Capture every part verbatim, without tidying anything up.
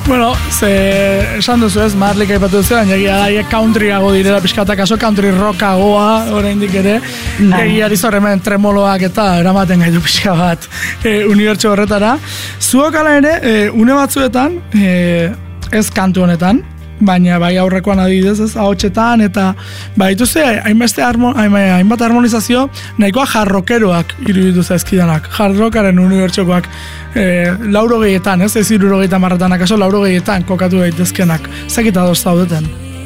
Bueno, ze esan duzu ez, Marlik aipatu duzu, baina egia da, countryago direla pixkata kaso, country rockagoa, oraindik ere, egia arizu hemen tremoloak eta eramaten gaitu pixka bat e, unibertso horretara. Zuok ala ere, e, une batzuetan, e, ez kantu honetan, baina bai aurrekoan adibidez ez, ahotsetan, eta baituze, hainbeste harmo, hainbat harmonizazio, nahikoa jarrokeroak iruditu zaizkidanak, jarrokaren unibertsokoak, e, lauro gehietan, ez, ez iruro gehieta marretan, akaso lauro gehietan kokatu daitezkenak, zekita doz zaudeten?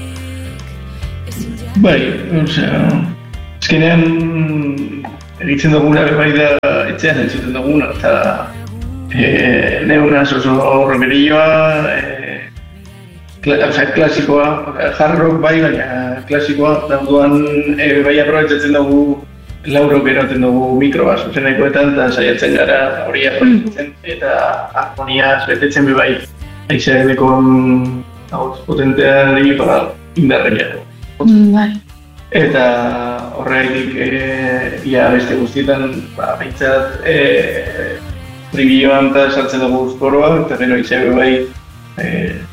Bai, osea, ezkenean egitzen duguna bai da etxean entzuten duguna, eta e, neunaz oso horremerioa, e, klasikoa, hard rock bai, baina klasikoa, da duan e, bai aprobetzatzen dugu laurok eroten dugu mikroa zuzenekoetan, eta saiatzen gara hori aprobetzatzen, eta harmoniaz betetzen bai, aizeareneko potentean dira para indarreia. Bai. Eta horregatik e, ia beste guztietan, ba, behintzat, e, tribilloan eta sartzen dugu koroa, eta gero aizeabe bai, e,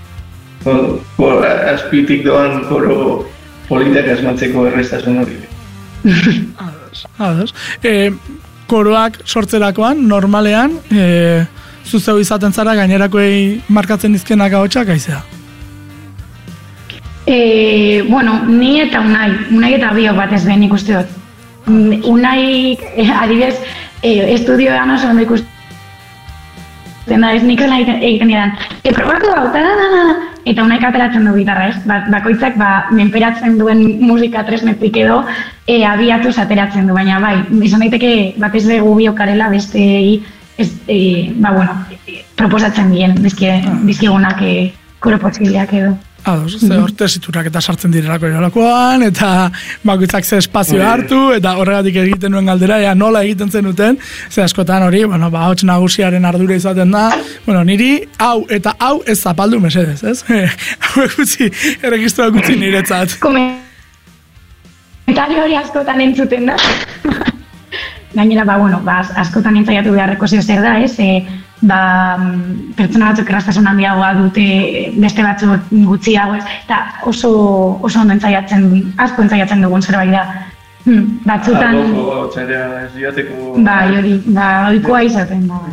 azpitik doan koro politak asmatzeko errestasun hori. Ados, ados. E, koroak sortzerakoan, normalean, e, zuzeu izaten zara gainerakoei markatzen dizkenak ahotsak aizea? E, bueno, ni eta Unai, Unai eta biok batez behin ikuste dut. Unai, eh, adibidez, eh, estudioan oso ondo ikusten da, ez nik egiten didan. E, probatu hau, da, da, da, da. Eta Unaik ateratzen du gitarra, ez? Ba, bakoitzak ba, menperatzen duen musika tresnetik edo e, abiatuz ateratzen du, baina bai, izan daiteke batez dugu biokarela beste ez, e, ba, bueno, e, proposatzen dien dizkigunak e, koro posibiliak edo. Ados, ze hor tesiturak eta sartzen direlako jolakoan, eta bakoitzak ze espazio hartu, eta horregatik egiten nuen galdera, ea nola egiten zenuten, ze askotan hori, bueno, ba, hots nagusiaren ardura izaten da, bueno, niri hau eta hau ez zapaldu mesedez, ez? Hau gutxi, erregistroa gutxi niretzat. Komentario hori askotan entzuten da. Gainera, ba, bueno, ba, askotan entzaiatu beharreko zeo zer da, ez? E, ba, pertsona batzuk erraztasun handiagoa dute, beste batzuk gutxiago, ez? Eta oso, oso ondo entzaiatzen, asko entzaiatzen dugun zerbait da. Hmm, batzutan... Aloko, txarea, ez diateko... Bai, hori, ba, oikoa izaten da.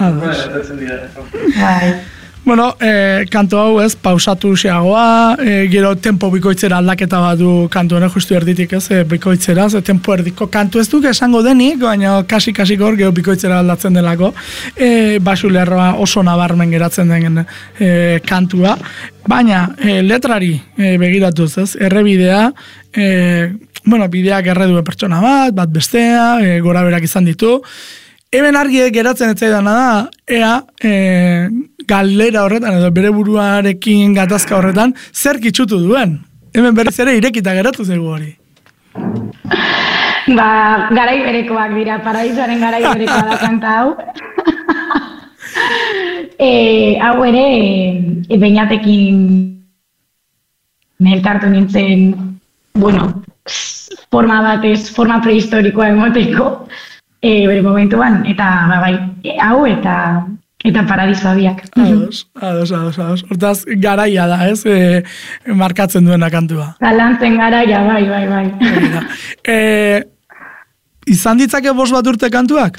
Bai. Bueno, eh, kantu hau ez, pausatu xeagoa, eh, gero tempo bikoitzera aldaketa bat du kantu honek justu erditik ez, eh, bikoitzera, ze tempo erdiko kantu ez duk esango denik, baina kasi-kasi gor gero bikoitzera aldatzen delako, eh, basu lerroa oso nabarmen geratzen den eh, kantua, baina eh, letrari eh, begiratuz ez, errebidea, eh, bueno, bideak erredue pertsona bat, bat bestea, eh, gora berak izan ditu, hemen argi geratzen etzaidana da, ea e, galera horretan edo bere buruarekin gatazka horretan zer kitxutu duen. Hemen berriz ere irekita geratu zego hori. Ba, garai berekoak dira, Paradisoaren garai berekoa da kanta hau. e, hau ere, e, beinatekin elkartu nintzen, bueno, forma batez, forma prehistorikoa emoteko, E, bere momentuan, eta ba, bai, hau eta eta Paradisoa biak. Ados, ados, ados, ados. Hortaz, garaia da, ez? E, markatzen duena kantua. Galantzen garaia, bai, bai, bai. e, izan ditzake bost bat urte kantuak?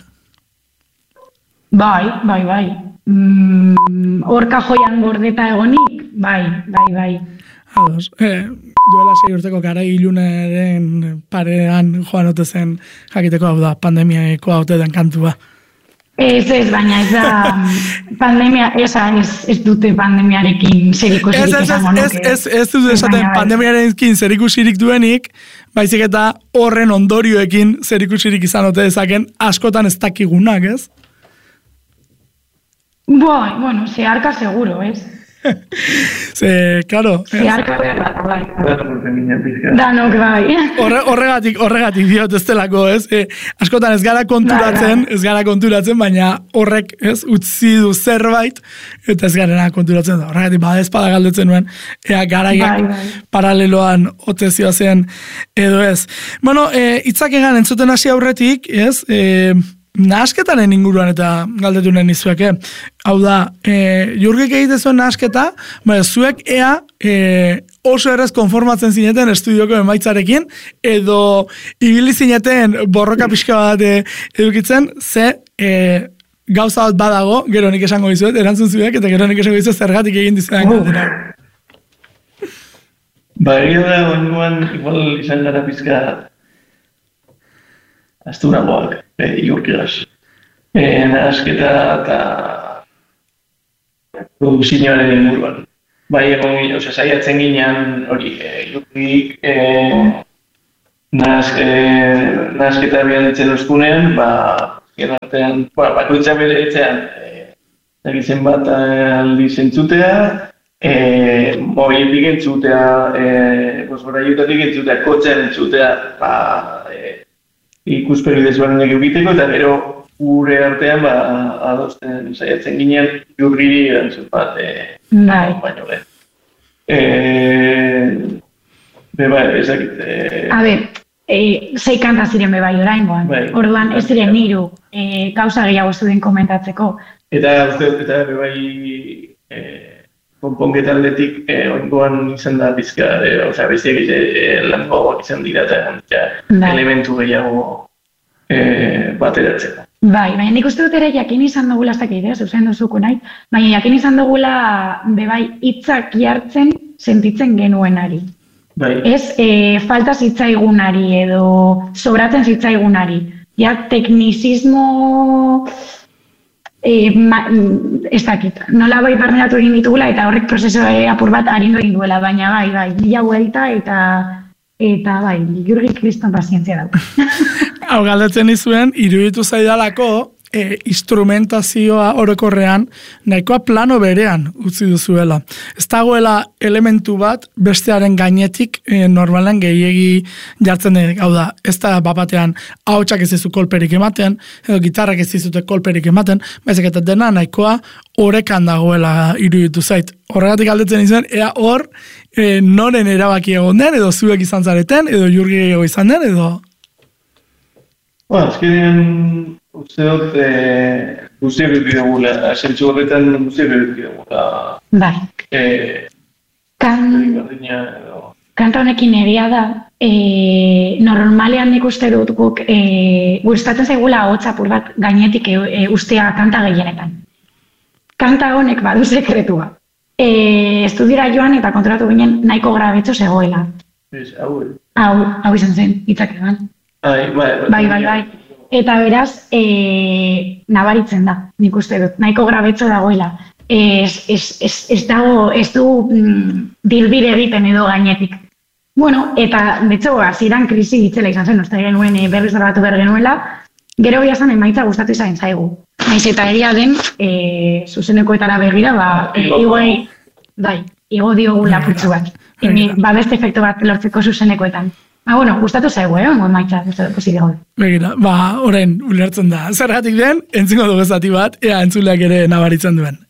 Bai, bai, bai. Mm, orka joian gordeta egonik? Bai, bai, bai. Ados, e, duela sei urteko garai ilunaren parean joan ote zen jakiteko hau da, pandemiako haute den kantua. Ez ez, baina ez da pandemia, esa, ez, ez dute pandemiarekin zerikusirik esango nuke. Ez, ez, ez dute esaten pandemiarekin zerikusirik duenik, baizik eta horren ondorioekin zerikusirik izan ote dezaken askotan ez dakigunak, ez? Bai, bueno, zeharka seguro, ez? Ze, claro. Zeharka bai. Danok bai. Horre, horregatik, horregatik diot ez delako, ez? E, askotan ez gara konturatzen, ez gara konturatzen, baina horrek, ez, utzi du zerbait, eta ez gara konturatzen da. Horregatik, bada ezpada galdetzen nuen, ea garaiak bai, bai. Paraleloan otezioa zen edo ez. Bueno, e, itzak egan entzuten hasi aurretik, ez? E, nahasketaren inguruan eta galdetu nahi nizuek, eh? Hau da, e, Jurgik egite zuen nahasketa, ba, zuek ea e, oso errez konformatzen zineten estudioko emaitzarekin, edo ibili zineten borroka pixka bat e, edukitzen, ze e, gauza bat badago, gero nik esango dizuet, erantzun zuek, eta gero nik esango dizuet zergatik egin dizuetan Oh. galdera. Ba, egia da, oingoan, igual izan gara pizka astunagoak, e, Jurkigaz. E, nahasketa eta produkzioaren inguruan. Bai, egon, ose, saiatzen ginean hori, e, Jurkik e, nahaz, e, nahasketa bian ditzen euskunean, ba, gen artean, ba, bakoitza bere etzean, e, egitzen bat aldi zentzutea, E, mobiletik entzutea, e, bosboraiutatik entzutea, kotxean entzutea, ba, e, ikuspegi desberdinak egiteko, eta gero gure artean ba, adosten saiatzen ginen Jurgiri erantzun bat, e, Bai. baino lehen. E, be bai, ezakit. E, A ber, e, sei kanta ziren be bai oraingoan. Bai. Orduan ez ziren hiru e, gauza gehiago zuen komentatzeko. eta uste dut, eta be bai, e, konponketa aldetik eh, oingoan izan da bizka, eh, osea, bestiak eh, lan gogoak izan dira eta ja, Bai. elementu gehiago eh, bateratzeko. Bai, baina nik uste dut ere jakin izan dugula, ez dakit, eh, zuzen duzuko nahi, baina jakin izan dugula bebai hitzak jartzen sentitzen genuenari. Bai. Ez e, falta zitzaigunari edo sobratzen zitzaigunari. Ja, teknizismo... E, ma, ez dakit, nola bai barneratu egin ditugula eta horrek prozeso apur bat arindu egin duela, baina bai, bai, bila huelta eta eta bai, Jurgik kriston pazientzia dago. Hau galdetzen izuen, iruditu zaidalako e, instrumentazioa orokorrean nahikoa plano berean utzi duzuela. Ez dagoela elementu bat bestearen gainetik e, normalen gehiegi jartzen denik. Hau da, ez da bapatean ahotsak ez dizu kolperik ematen, edo gitarrak ez dizute kolperik ematen, baizik eta dena nahikoa orekan dagoela iruditu zait. Horregatik galdetzen izuen, ea hor e, noren erabaki egon den, edo zuek izan zareten, edo Jurgi gehiago izan den, edo... Ba, azkenean, uste dut, e, guztiak eduki dugula, zentzu horretan guztiak eduki dugula. Bai. E, Kan... berdina edo... Kanta honekin egia da, e, normalean nik uste dut guk, e, gustatzen zaigula ahotsa apur bat gainetik e, e, ustea kanta gehienetan. Kanta honek badu sekretua. E, estudiora joan eta konturatu ginen nahiko grabetxo zegoela. Ez, hau, eh? Hau, hau izan zen, hitzak egan. Ai, bai, Bai, bai, bai. Eta beraz, e, nabaritzen da, nik uste dut, nahiko grabetxo dagoela. Ez, ez, ez, ez dago, ez du mm, dilbide egiten edo gainetik. Bueno, eta, betxo, hasieran krisi hitzela izan zen, uste genuen e, berriz grabatu behar genuela, gero bila zan emaitza gustatu izan zaigu. Naiz eta egia den, e, zuzenekoetara begira, ba, e, igoi, bai, igo diogu laputzu bat. E, ba, beste efektu bat lortzeko zuzenekoetan. Ah, bueno, gustatu zaigu, eh? Ongo emaitza, gustatu posible gaude. Begira, ba, orain ulertzen da. Zergatik den, entzingo dugu zati bat, ea entzuleak ere nabaritzen duen.